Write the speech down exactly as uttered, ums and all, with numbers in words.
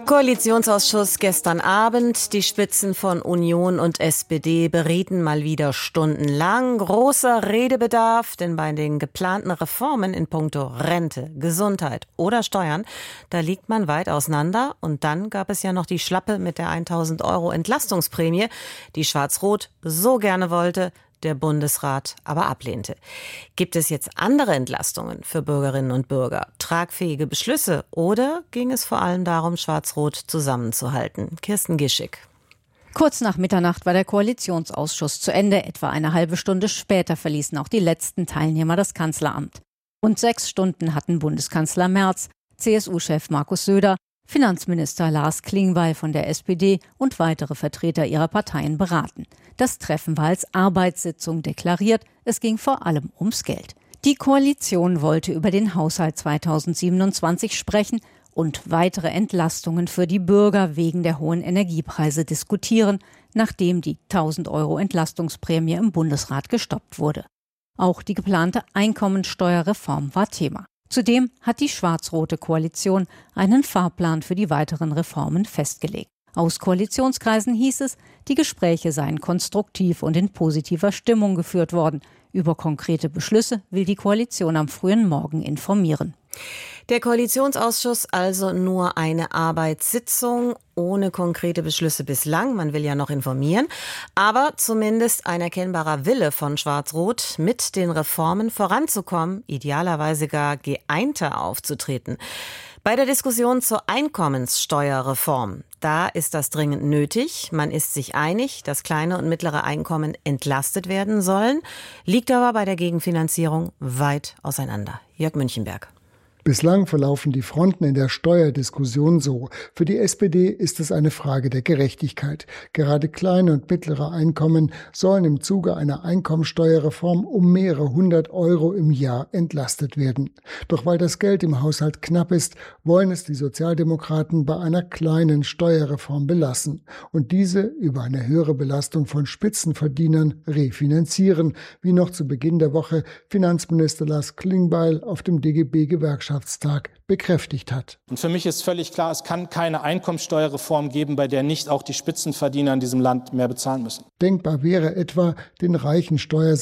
Koalitionsausschuss gestern Abend. Die Spitzen von Union und S P D berieten mal wieder stundenlang. Großer Redebedarf, denn bei den geplanten Reformen in puncto Rente, Gesundheit oder Steuern, da liegt man weit auseinander. Und dann gab es ja noch die Schlappe mit der tausend Euro Entlastungsprämie, die Schwarz-Rot so gerne wollte, der Bundesrat aber ablehnte. Gibt es jetzt andere Entlastungen für Bürgerinnen und Bürger, tragfähige Beschlüsse oder ging es vor allem darum, Schwarz-Rot zusammenzuhalten? Kirsten Gischig. Kurz nach Mitternacht war der Koalitionsausschuss zu Ende. Etwa eine halbe Stunde später verließen auch die letzten Teilnehmer das Kanzleramt. Rund sechs Stunden hatten Bundeskanzler Merz, C S U-Chef Markus Söder, Finanzminister Lars Klingbeil von der S P D und weitere Vertreter ihrer Parteien beraten. Das Treffen war als Arbeitssitzung deklariert. Es ging vor allem ums Geld. Die Koalition wollte über den Haushalt zweitausendsiebenundzwanzig sprechen und weitere Entlastungen für die Bürger wegen der hohen Energiepreise diskutieren, nachdem die tausend Euro Entlastungsprämie im Bundesrat gestoppt wurde. Auch die geplante Einkommensteuerreform war Thema. Zudem hat die schwarz-rote Koalition einen Fahrplan für die weiteren Reformen festgelegt. Aus Koalitionskreisen hieß es, die Gespräche seien konstruktiv und in positiver Stimmung geführt worden. Über konkrete Beschlüsse will die Koalition am frühen Morgen informieren. Der Koalitionsausschuss also nur eine Arbeitssitzung ohne konkrete Beschlüsse bislang. Man will ja noch informieren. Aber zumindest ein erkennbarer Wille von Schwarz-Rot, mit den Reformen voranzukommen, idealerweise gar geeinter aufzutreten. Bei der Diskussion zur Einkommenssteuerreform, da ist das dringend nötig. Man ist sich einig, dass kleine und mittlere Einkommen entlastet werden sollen, liegt aber bei der Gegenfinanzierung weit auseinander. Jörg Münchenberg. Bislang verlaufen die Fronten in der Steuerdiskussion so. Für die S P D ist es eine Frage der Gerechtigkeit. Gerade kleine und mittlere Einkommen sollen im Zuge einer Einkommensteuerreform um mehrere hundert Euro im Jahr entlastet werden. Doch weil das Geld im Haushalt knapp ist, wollen es die Sozialdemokraten bei einer kleinen Steuerreform belassen und diese über eine höhere Belastung von Spitzenverdienern refinanzieren, wie noch zu Beginn der Woche Finanzminister Lars Klingbeil auf dem D G B-Gewerkschaftstag bekräftigt hat. Und für mich ist völlig klar, es kann keine Einkommensteuerreform geben, bei der nicht auch die Spitzenverdiener in diesem Land mehr bezahlen müssen. Denkbar wäre etwa, den reichen Steuersatz